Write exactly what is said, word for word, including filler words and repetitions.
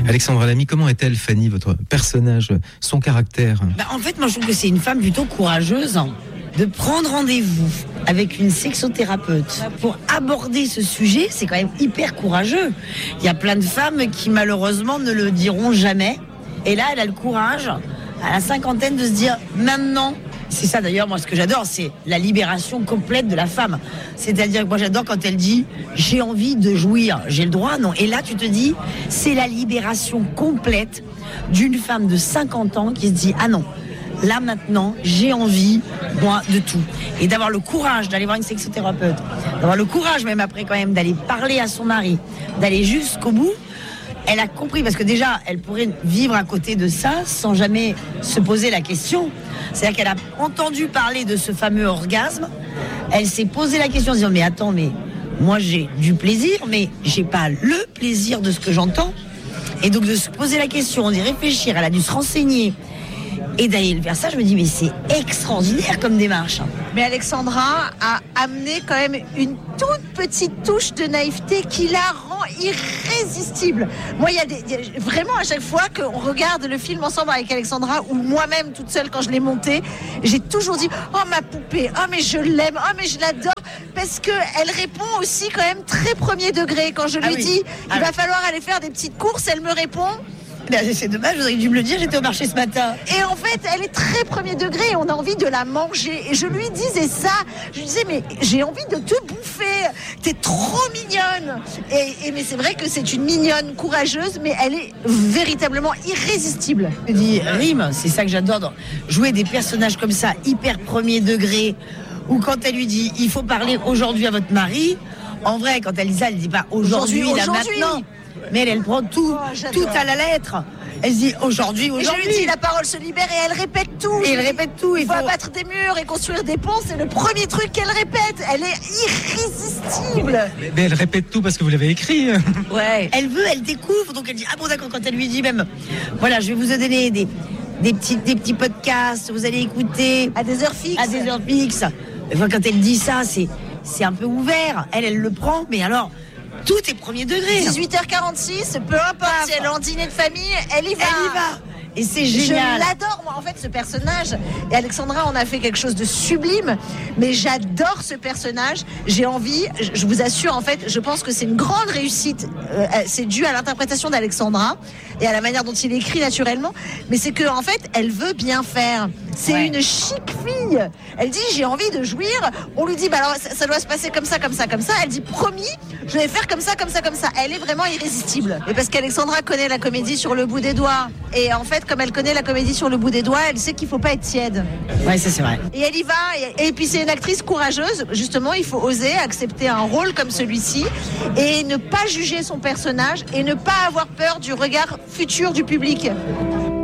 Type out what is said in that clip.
Alexandra Lamy, comment est-elle, Fanny, votre personnage, son caractère? Bah, en fait, moi, je trouve que c'est une femme plutôt courageuse de prendre rendez-vous avec une sexothérapeute pour aborder ce sujet. C'est quand même hyper courageux. Il y a plein de femmes qui, malheureusement, ne le diront jamais. Et là, elle a le courage, à la cinquantaine, de se dire maintenant. C'est ça d'ailleurs, moi ce que j'adore, c'est la libération complète de la femme. C'est-à-dire que moi j'adore quand elle dit j'ai envie de jouir, j'ai le droit, non. Et là tu te dis, c'est la libération complète d'une femme de cinquante ans qui se dit ah non, là maintenant j'ai envie, moi, de tout. Et d'avoir le courage d'aller voir une sexothérapeute, d'avoir le courage même après quand même d'aller parler à son mari, d'aller jusqu'au bout. Elle a compris, parce que déjà, elle pourrait vivre à côté de ça sans jamais se poser la question. C'est-à-dire qu'elle a entendu parler de ce fameux orgasme. Elle s'est posé la question en disant, mais attends, mais moi j'ai du plaisir, mais j'ai pas le plaisir de ce que j'entends. Et donc de se poser la question, d'y réfléchir, elle a dû se renseigner. Et d'aller vers ça, je me dis, mais c'est extraordinaire comme démarche. Mais Alexandra a amené quand même une toute petite touche de naïveté qui la rend irrésistible. Moi, il y a des, y a, vraiment à chaque fois qu'on regarde le film ensemble avec Alexandra, ou moi-même toute seule quand je l'ai monté, j'ai toujours dit, oh ma poupée, oh mais je l'aime, oh mais je l'adore, parce qu'elle répond aussi quand même très premier degré. Quand je lui ah oui. dis, il ah va oui. falloir aller faire des petites courses, elle me répond... C'est dommage, vous auriez dû me le dire, j'étais au marché ce matin. Et en fait, elle est très premier degré et on a envie de la manger. Et je lui disais ça, je lui disais, mais j'ai envie de te bouffer, t'es trop mignonne. Et, et mais c'est vrai que c'est une mignonne courageuse, mais elle est véritablement irrésistible. Je dis, Rime, c'est ça que j'adore, jouer des personnages comme ça, hyper premier degré, ou quand elle lui dit, il faut parler aujourd'hui à votre mari, en vrai, quand elle dit ça, elle dit pas aujourd'hui, aujourd'hui là aujourd'hui. Maintenant. Mais elle, elle prend tout, oh, tout à la lettre. Elle se dit aujourd'hui, aujourd'hui. Et je lui dis, la parole se libère et elle répète tout. Et elle répète tout. Il faut, faut abattre des murs et construire des ponts. C'est le premier truc qu'elle répète. Elle est irrésistible. Mais, mais elle répète tout parce que vous l'avez écrit. Ouais. Elle veut, elle découvre. Donc elle dit, ah bon d'accord, quand elle lui dit même, voilà, je vais vous donner des, des, petits, des petits podcasts, vous allez écouter. À des heures fixes. À des heures fixes. Enfin, quand elle dit ça, c'est, c'est un peu ouvert. Elle, elle le prend, mais alors... Tout est premier degré. dix-huit heures quarante-six, peu importe si elle est en dîner de famille, elle y va. Elle y va. Et c'est génial. Je l'adore, moi, en fait, ce personnage. Et Alexandra, on a fait quelque chose de sublime. Mais j'adore ce personnage. J'ai envie, je vous assure, en fait, je pense que c'est une grande réussite. Euh, c'est dû à l'interprétation d'Alexandra et à la manière dont il écrit naturellement. Mais c'est que, en fait, elle veut bien faire. C'est ouais. une chic fille. Elle dit, j'ai envie de jouir. On lui dit, bah alors, ça, ça doit se passer comme ça, comme ça, comme ça. Elle dit, promis, je vais faire comme ça, comme ça, comme ça. Elle est vraiment irrésistible. Et parce qu'Alexandra connaît la comédie sur le bout des doigts. Et en fait, comme elle connaît la comédie sur le bout des doigts, elle sait qu'il faut pas être tiède. Ouais, ça c'est vrai. Et elle y va. Et, et puis c'est une actrice courageuse. Justement, il faut oser accepter un rôle comme celui-ci et ne pas juger son personnage et ne pas avoir peur du regard futur du public.